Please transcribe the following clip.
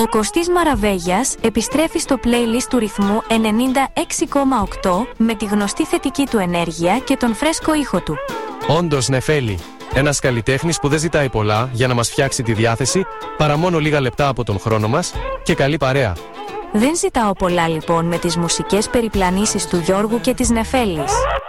Ο Κωστής Μαραβέγιας επιστρέφει στο playlist του ρυθμού 96,8 με τη γνωστή θετική του ενέργεια και τον φρέσκο ήχο του. Όντως, Νεφέλη, ένας καλλιτέχνης που δεν ζητάει πολλά για να μας φτιάξει τη διάθεση, παρά μόνο λίγα λεπτά από τον χρόνο μας και καλή παρέα. Δεν ζητάω πολλά λοιπόν με τις μουσικές περιπλανήσεις του Γιώργου και της Νεφέλης.